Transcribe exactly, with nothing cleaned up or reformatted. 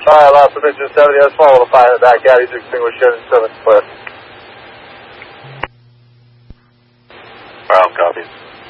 Alright, lost submission seventy, that's follow the fire in the back alley to extinguish engine seven, clear. Ground copies.